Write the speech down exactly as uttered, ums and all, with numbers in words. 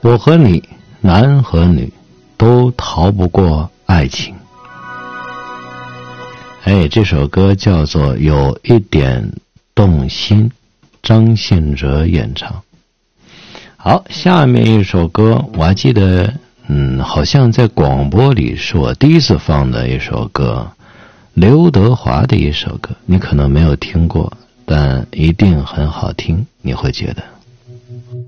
我和你，男和女，都逃不过爱情。哎，这首歌叫做《有一点动心》，张信哲演唱。好，下面一首歌，我还记得，嗯，好像在广播里是我第一次放的一首歌，刘德华的一首歌，你可能没有听过，但一定很好听，你会觉得。